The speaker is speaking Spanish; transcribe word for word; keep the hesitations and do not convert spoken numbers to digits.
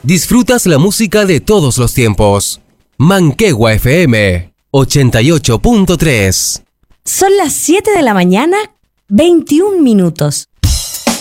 Disfrutas la música de todos los tiempos. Manquehua F M ochenta y ocho punto tres. Son las siete de la mañana, veintiún minutos.